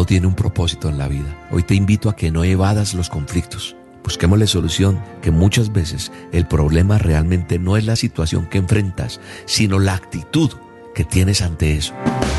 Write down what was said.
tiene un propósito en la vida. Hoy te invito a que no evadas los conflictos. Busquémosle solución, que muchas veces el problema realmente no es la situación que enfrentas, sino la actitud que tienes ante eso.